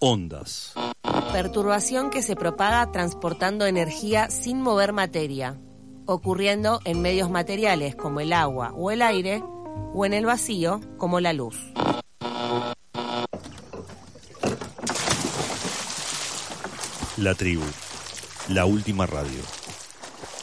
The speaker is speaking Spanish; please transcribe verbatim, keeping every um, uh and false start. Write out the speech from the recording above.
Ondas. Perturbación que se propaga transportando energía sin mover materia, ocurriendo en medios materiales como el agua o el aire, o en el vacío como la luz. La tribu, la última radio.